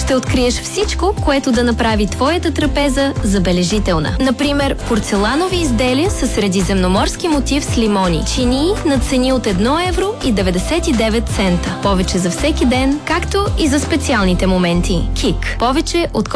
ще откриеш всичко, което да направи твоята трапеза забележителна. Например, порцеланови изделия с средиземноморски мотив с лимони. Чинии на цени от 1,99 евро. Повече за всеки ден, както и за специалните моменти. КИК. Повече от